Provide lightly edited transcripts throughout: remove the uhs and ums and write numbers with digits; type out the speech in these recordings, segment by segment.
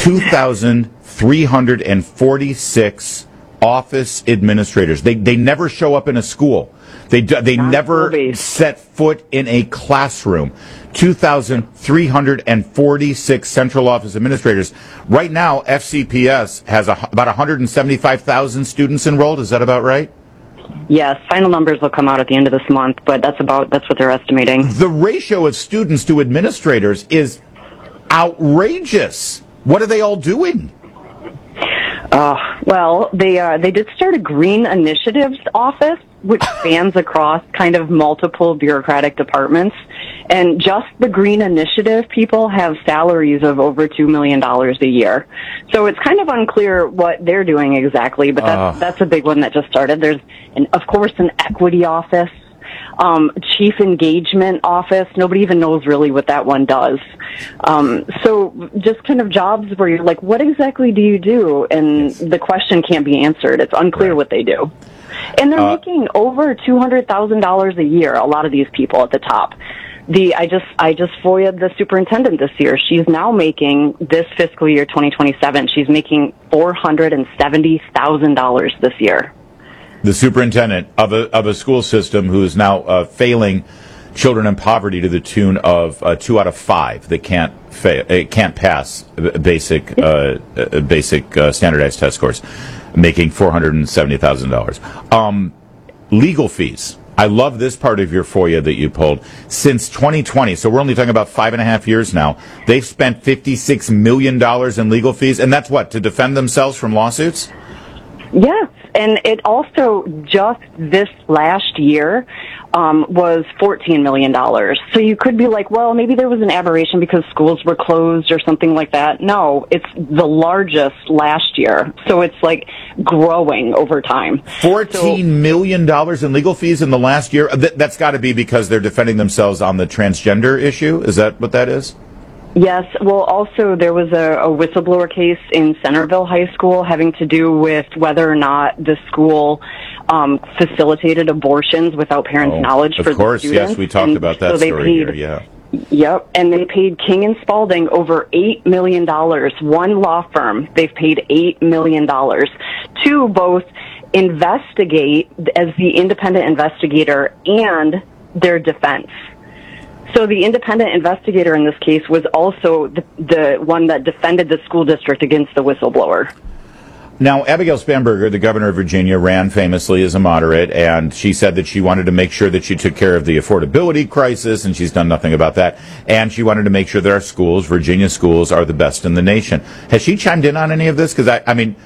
2,346 office administrators. They never show up in a school. They never set foot in a classroom. 2,346 central office administrators. Right now, FCPS has about 175,000 students enrolled. Is that about right? Yes, final numbers will come out at the end of this month, but that's what they're estimating. The ratio of students to administrators is outrageous. What are they all doing? Well, they did start a Green Initiatives office, which spans across kind of multiple bureaucratic departments. And just the Green Initiative people have salaries of over $2 million a year. So it's kind of unclear what they're doing exactly, but that's a big one that just started. There's, of course, an equity office. Chief engagement office. Nobody even knows really what that one does. So just kind of jobs where you're like, what exactly do you do? And the question can't be answered. It's unclear what they do. And they're making over $200,000 a year, a lot of these people at the top. I just FOIA'd the superintendent this year. She's now making, this fiscal year 2027, she's making $470,000 this year. The superintendent of a school system who is now failing children in poverty to the tune of 2 out of 5 that can't pass basic standardized test scores, making $470,000. Legal fees. I love this part of your FOIA that you pulled. Since 2020, so we're only talking about 5.5 years now, they've spent $56 million in legal fees, and that's what, to defend themselves from lawsuits? Yes, and it also, just this last year, was $14 million. So you could be like, well, maybe there was an aberration because schools were closed or something like that. No, it's the largest last year. So it's like growing over time. $14 million in legal fees in the last year? That's got to be because they're defending themselves on the transgender issue? Is that what that is? Yes. Well, also there was a whistleblower case in Centerville High School having to do with whether or not the school facilitated abortions without parents' knowledge for the students. Of course, yes, we talked about that story here, yeah. Yep, and they paid King and Spalding over $8 million. One law firm, they've paid $8 million to both investigate as the independent investigator and their defense. So the independent investigator in this case was also the one that defended the school district against the whistleblower. Now, Abigail Spanberger, the governor of Virginia, ran famously as a moderate, and she said that she wanted to make sure that she took care of the affordability crisis, and she's done nothing about that. And she wanted to make sure that our schools, Virginia schools, are the best in the nation. Has she chimed in on any of this? Because,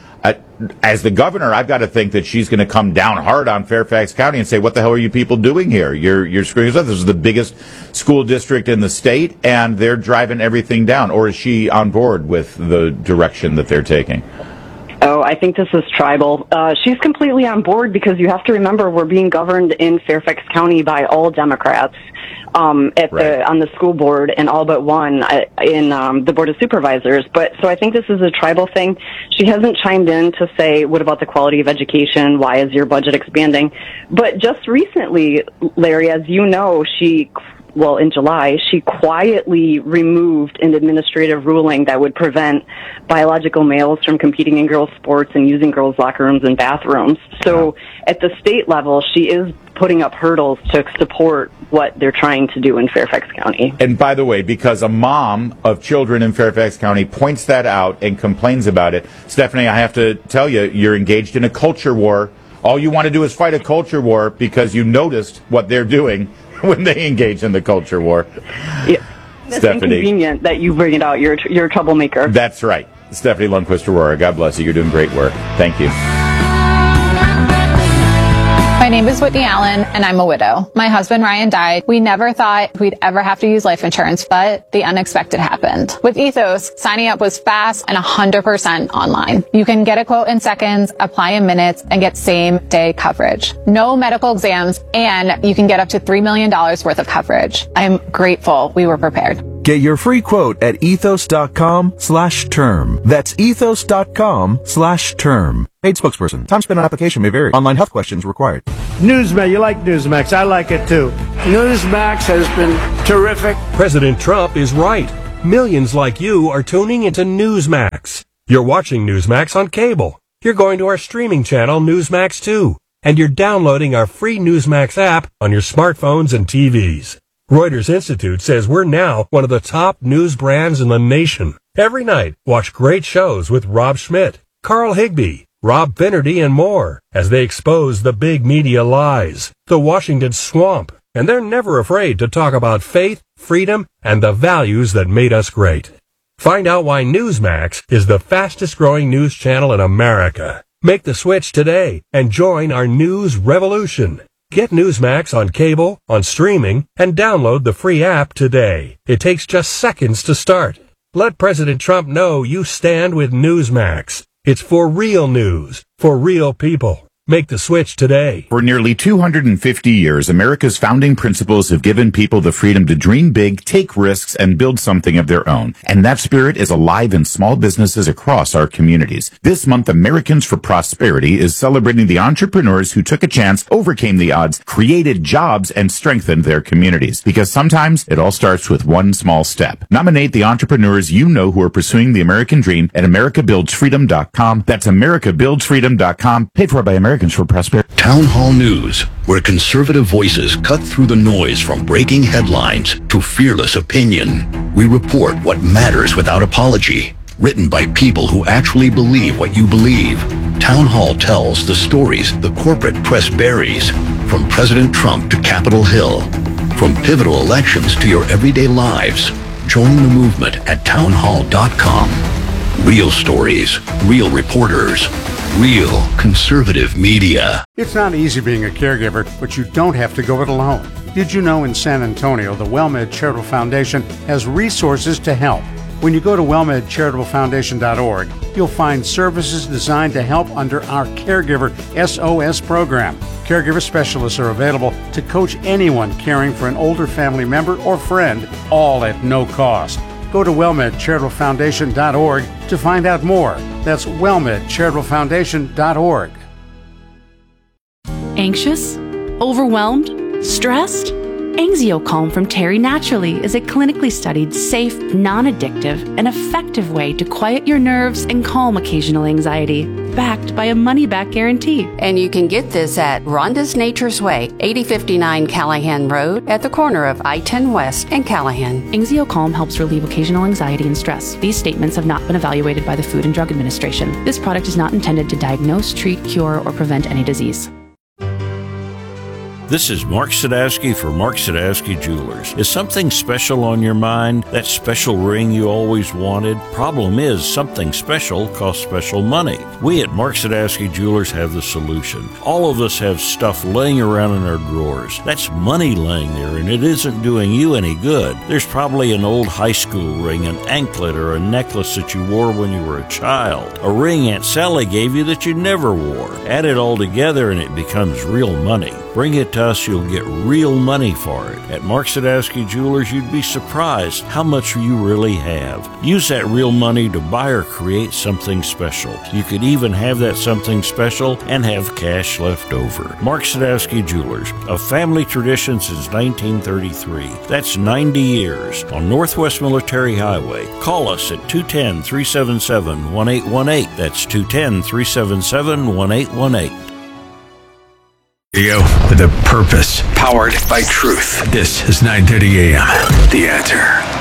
as the governor, I've got to think that she's going to come down hard on Fairfax County and say, what the hell are you people doing here? You're screwing us up. This is the biggest school district in the state, and they're driving everything down. Or is she on board with the direction that they're taking? Oh, I think this is tribal. She's completely on board because you have to remember we're being governed in Fairfax County by all Democrats on the school board and all but one in the Board of Supervisors. But so I think this is a tribal thing. She hasn't chimed in to say, what about the quality of education? Why is your budget expanding? But just recently, Larry, as you know, in July, she quietly removed an administrative ruling that would prevent biological males from competing in girls' sports and using girls' locker rooms and bathrooms. So at the state level, she is putting up hurdles to support what they're trying to do in Fairfax County. And by the way, because a mom of children in Fairfax County points that out and complains about it, Stephanie, I have to tell you, you're engaged in a culture war. All you want to do is fight a culture war because you noticed what they're doing when they engage in the culture war. Yeah. It's Stephanie, inconvenient that you bring it out. You're a troublemaker. That's right. Stephanie Lundquist Aurora, God bless you. You're doing great work. Thank you. My name is Whitney Allen, and I'm a widow. My husband, Ryan, died. We never thought we'd ever have to use life insurance, but the unexpected happened. With Ethos, signing up was fast and 100% online. You can get a quote in seconds, apply in minutes, and get same-day coverage. No medical exams, and you can get up to $3 million worth of coverage. I am grateful we were prepared. Get your free quote at ethos.com/term. That's ethos.com/term. Paid spokesperson. Time spent on application may vary. Online health questions required. Newsmax, you like Newsmax. I like it too. Newsmax has been terrific. President Trump is right. Millions like you are tuning into Newsmax. You're watching Newsmax on cable. You're going to our streaming channel, Newsmax 2. And you're downloading our free Newsmax app on your smartphones and TVs. Reuters Institute says we're now one of the top news brands in the nation. Every night, watch great shows with Rob Schmidt, Carl Higbie, Rob Finnerty, and more as they expose the big media lies, the Washington swamp, and they're never afraid to talk about faith, freedom, and the values that made us great. Find out why Newsmax is the fastest growing news channel in America. Make the switch today and join our news revolution. Get Newsmax on cable, on streaming, and download the free app today. It takes just seconds to start. Let President Trump know you stand with Newsmax. It's for real news, for real people. Make the switch today. For nearly 250 years, America's founding principles have given people the freedom to dream big, take risks, and build something of their own. And that spirit is alive in small businesses across our communities. This month, Americans for Prosperity is celebrating the entrepreneurs who took a chance, overcame the odds, created jobs, and strengthened their communities. Because sometimes it all starts with one small step. Nominate the entrepreneurs you know who are pursuing the American dream at americabuildsfreedom.com. That's americabuildsfreedom.com. Paid for by Americans for Prosperity. Town Hall News, where conservative voices cut through the noise from breaking headlines to fearless opinion. We report what matters without apology. Written by people who actually believe what you believe. Town Hall tells the stories the corporate press buries, from President Trump to Capitol Hill, from pivotal elections to your everyday lives. Join the movement at townhall.com. Real stories, real reporters, real conservative media. It's not easy being a caregiver, but you don't have to go it alone. Did you know in San Antonio, the WellMed Charitable Foundation has resources to help? When you go to wellmedcharitablefoundation.org, you'll find services designed to help under our Caregiver SOS program. Caregiver specialists are available to coach anyone caring for an older family member or friend, all at no cost. Go to wellmedcharitablefoundation.org to find out more. That's wellmedcharitablefoundation.org. Anxious? Overwhelmed? Stressed? Anxiocalm from Terry Naturally is a clinically studied, safe, non-addictive, and effective way to quiet your nerves and calm occasional anxiety, backed by a money-back guarantee. And you can get this at Rhonda's Nature's Way, 8059 Callahan Road, at the corner of I-10 West and Callahan. Anxiocalm helps relieve occasional anxiety and stress. These statements have not been evaluated by the Food and Drug Administration. This product is not intended to diagnose, treat, cure, or prevent any disease. This is Mark Sadowski for Mark Sadowski Jewelers. Is something special on your mind? That special ring you always wanted? Problem is, something special costs special money. We at Mark Sadowski Jewelers have the solution. All of us have stuff laying around in our drawers. That's money laying there, and it isn't doing you any good. There's probably an old high school ring, an anklet, or a necklace that you wore when you were a child. A ring Aunt Sally gave you that you never wore. Add it all together and it becomes real money. Bring it to us, you'll get real money for it. At Mark Sadowski Jewelers, you'd be surprised how much you really have. Use that real money to buy or create something special. You could even have that something special and have cash left over. Mark Sadowski Jewelers, a family tradition since 1933. That's 90 years on Northwest Military Highway. Call us at 210-377-1818. That's 210-377-1818. Radio with a purpose, powered by truth. This is 9:30 a.m. The Answer.